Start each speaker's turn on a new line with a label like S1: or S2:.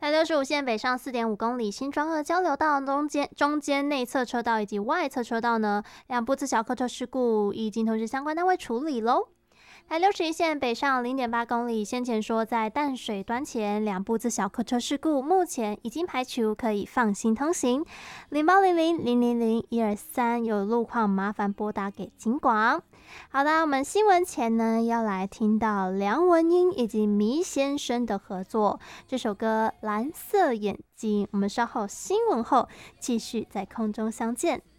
S1: 台65线北上4.5公里新庄二交流道中间内侧车道以及外侧车道呢，两部自小客车事故已经通知相关单位处理喽。台61线北上0.8公里，先前说在淡水端前两部自小客车事故，目前已经排除，可以放心通行。0800-000-123有路况麻烦拨打给警广。好的，我们新闻前呢要来听到梁文音以及迷先生的合作，这首歌《蓝色眼睛》。我们稍后新闻后继续在空中相见。